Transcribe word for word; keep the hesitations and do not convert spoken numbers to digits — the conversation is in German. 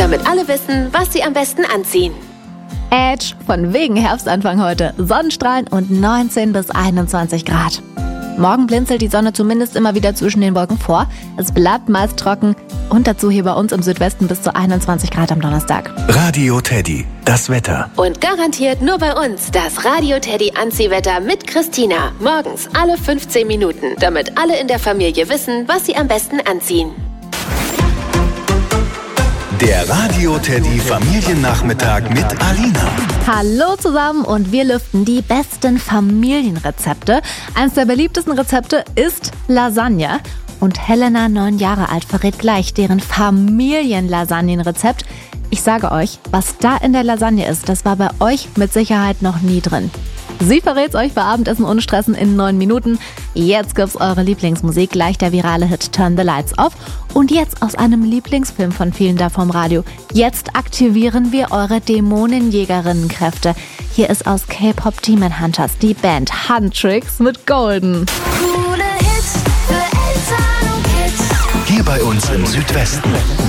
damit alle wissen, was sie am besten anziehen. Edge, von wegen Herbstanfang heute. Sonnenstrahlen und neunzehn bis einundzwanzig Grad. Morgen blinzelt die Sonne zumindest immer wieder zwischen den Wolken vor. Es bleibt meist trocken und dazu hier bei uns im Südwesten bis zu einundzwanzig Grad am Donnerstag. Radio Teddy, das Wetter. Und garantiert nur bei uns das Radio Teddy Anziehwetter mit Christina. Morgens alle fünfzehn Minuten, damit alle in der Familie wissen, was sie am besten anziehen. Der Radio Teddy Familiennachmittag mit Alina. Hallo zusammen und wir lüften die besten Familienrezepte. Eines der beliebtesten Rezepte ist Lasagne. Und Helena, neun Jahre alt, verrät gleich deren Familienlasagnenrezept. Ich sage euch, was da in der Lasagne ist, das war bei euch mit Sicherheit noch nie drin. Sie verrät's euch bei Abendessen ohne Stressen in neun Minuten. Jetzt gibt's eure Lieblingsmusik, gleich der virale Hit Turn the Lights Off. Und jetzt aus einem Lieblingsfilm von vielen da vom Radio. Jetzt aktivieren wir eure Dämonenjägerinnenkräfte. Hier ist aus K-Pop Demon Hunters die Band Huntrix mit Golden. Hier bei uns im Südwesten.